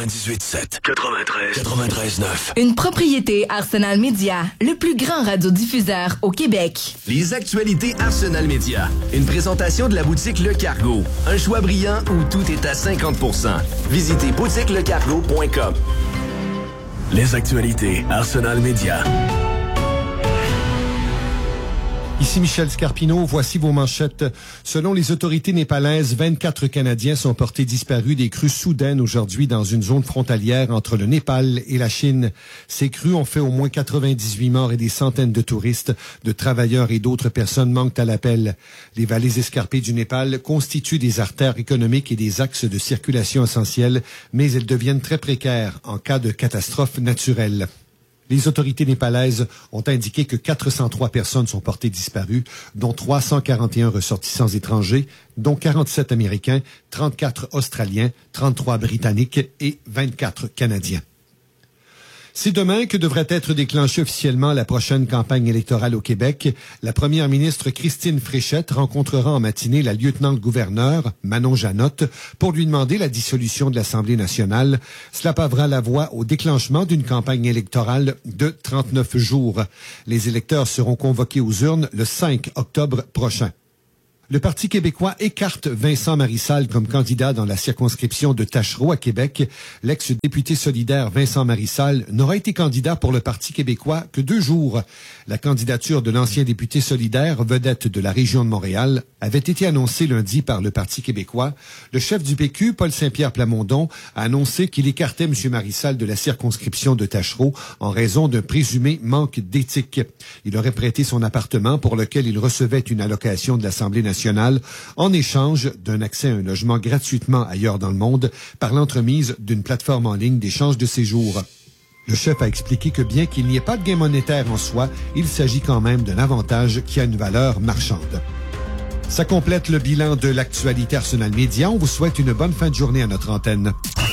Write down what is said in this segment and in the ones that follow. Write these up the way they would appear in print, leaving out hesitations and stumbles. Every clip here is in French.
98.7. 93.9. Une propriété Arsenal Media, le plus grand radiodiffuseur au Québec. Les actualités Arsenal Media. Une présentation de la boutique Le Cargo. Un choix brillant où tout est à 50%. Visitez boutiquelecargo.com. Les actualités Arsenal Media. Ici Michel Scarpino, voici vos manchettes. Selon les autorités népalaises, 24 Canadiens sont portés disparus des crues soudaines aujourd'hui dans une zone frontalière entre le Népal et la Chine. Ces crues ont fait au moins 98 morts et des centaines de touristes, de travailleurs et d'autres personnes manquent à l'appel. Les vallées escarpées du Népal constituent des artères économiques et des axes de circulation essentiels, mais elles deviennent très précaires en cas de catastrophe naturelle. Les autorités népalaises ont indiqué que 403 personnes sont portées disparues, dont 341 ressortissants étrangers, dont 47 Américains, 34 Australiens, 33 Britanniques et 24 Canadiens. C'est demain que devrait être déclenchée officiellement la prochaine campagne électorale au Québec. La première ministre Christine Fréchette rencontrera en matinée la lieutenant-gouverneure Manon Janotte pour lui demander la dissolution de l'Assemblée nationale. Cela pavera la voie au déclenchement d'une campagne électorale de 39 jours. Les électeurs seront convoqués aux urnes le 5 octobre prochain. Le Parti québécois écarte Vincent Marissal comme candidat dans la circonscription de Tachereau à Québec. L'ex-député solidaire Vincent Marissal n'aura été candidat pour le Parti québécois que 2 jours. La candidature de l'ancien député solidaire, vedette de la région de Montréal, avait été annoncée lundi par le Parti québécois. Le chef du PQ, Paul Saint-Pierre Plamondon, a annoncé qu'il écartait M. Marissal de la circonscription de Tachereau en raison d'un présumé manque d'éthique. Il aurait prêté son appartement pour lequel il recevait une allocation de l'Assemblée nationale en échange d'un accès à un logement gratuitement ailleurs dans le monde par l'entremise d'une plateforme en ligne d'échange de séjours. Le chef a expliqué que bien qu'il n'y ait pas de gain monétaire en soi, il s'agit quand même d'un avantage qui a une valeur marchande. Ça complète le bilan de l'actualité Arsenal Media. On vous souhaite une bonne fin de journée à notre antenne.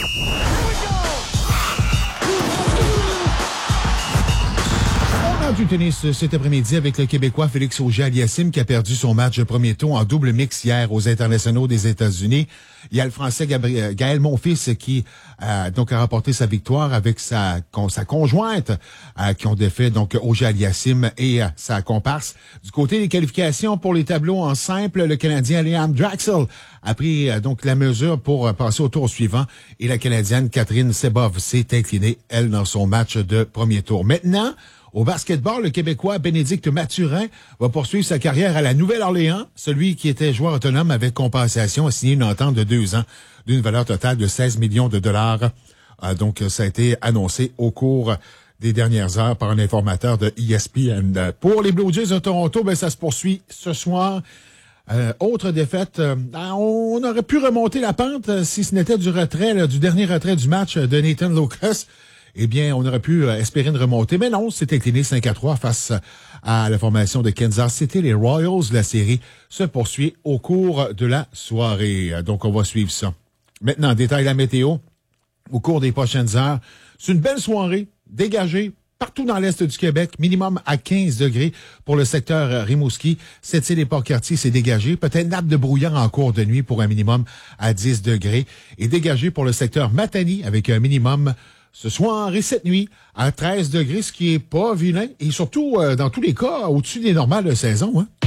Du tennis cet après-midi avec le Québécois Félix Auger-Aliassime qui a perdu son match de premier tour en double mix hier aux internationaux des États-Unis. Il y a le Français Gaël Monfils qui donc a remporté sa victoire avec sa conjointe qui ont défait donc Auger-Aliassime et sa comparse. Du côté des qualifications pour les tableaux en simple, le Canadien Liam Draxl a pris donc la mesure pour passer au tour suivant et la Canadienne Catherine Sebov s'est inclinée, elle, dans son match de premier tour. Maintenant, au basketball, le Québécois Bénédicte Mathurin va poursuivre sa carrière à la Nouvelle-Orléans. Celui qui était joueur autonome avec compensation a signé une entente de 2 ans d'une valeur totale de 16 millions de dollars. Donc, ça a été annoncé au cours des dernières heures par un informateur de ESPN. Pour les Blue Jays de Toronto, ça se poursuit ce soir. Autre défaite, on aurait pu remonter la pente si ce n'était du dernier retrait du match de Nathan Locus. Eh bien, on aurait pu espérer une remontée, mais non, c'était incliné 5-3 face à la formation de Kansas City. Les Royals, la série se poursuit au cours de la soirée. Donc, on va suivre ça. Maintenant, détail la météo. Au cours des prochaines heures, c'est une belle soirée, dégagée, partout dans l'est du Québec, minimum à 15 degrés pour le secteur Rimouski. Cette île et Port-Cartier, c'est dégagé. Peut-être nappe de brouillard en cours de nuit pour un minimum à 10 degrés. Et dégagé pour le secteur Matanie avec un minimum ce soir et cette nuit à 13 degrés, ce qui est pas vilain. Et surtout, dans tous les cas, au-dessus des normales de saison, hein.